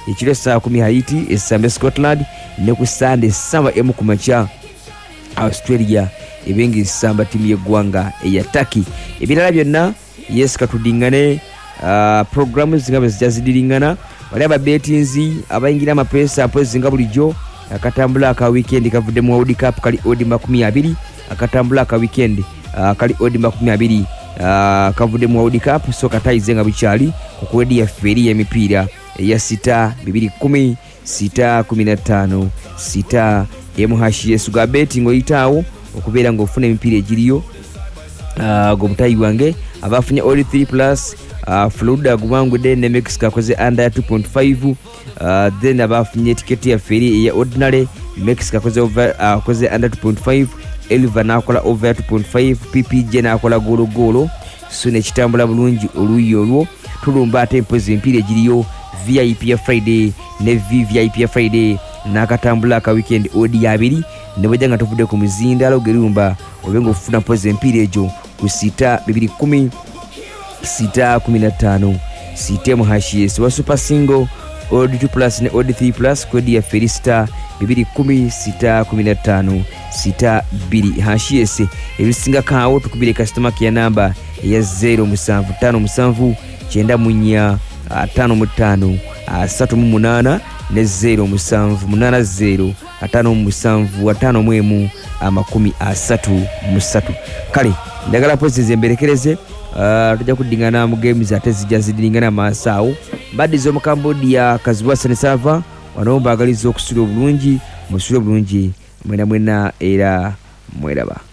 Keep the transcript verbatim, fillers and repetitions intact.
ekiro saa kumi Haiti essamba Scotland ne ku Sunday samba emu ku makya Australia ebenga essamba timu y'eggwanga eya Turkey. Ebirala byonna yes katudingane uh, programu zingabe zijazidilingana wali aba betinzi abayingira amapesa apozi nga bulijjo akatambula aka weekend kavudde mu World Cup kali odi makumi abiri akatambula aka weekend uh, kali odi makumi abiri uh, kavudde mu World Cup so katayize nga bikyali kukwedi ya feri ya mipira ya sita bibiri kumi sita kumi na tano sita emuhashi suga betting oyitawo okubeera ng'ofuna emipira egiriyo uh, gomutayi wange abafunye all three plus uh, Florida gubangudde ne Mexico akoze under two point five uh, then abafunye ticket ya feri ya ordinary Mexico akoze over akoze uh, under two point five Elva nakola over two point five P P J nakola golo golo so ne kitambula bulungi oluyi olwo tulumba ate empozi empire egiriyo V I P ya Friday ne V V I P ya Friday nakatambula ka weekend odi abiri ne bajanga tuvudde ku muzindalo gerumba obenga ofuna pozi empire ejo ku sita bibiri kumi sita kumi na tano sita muhashi wa super single odd two plus ne odd three plus kodi ya Felista bibiri kumi sita kumi na tano sita biri hashiese ebisinga kawo tukubire customer care number ya zero musanvu tano musanvu kyenda munya tano mutano asatu mu munana ne zero musanvu munana zero atano musanvu atano mwemu amakumi asatu musatu. Kale ndagala pozi zemberekereze uh, tujja kudingana mu games ate zijja zidingana masawo badi zo mu Cambodia Kazibwa Sanisava wanomba agalizo okusula obulungi musula obulungi mwena mwena era mweraba.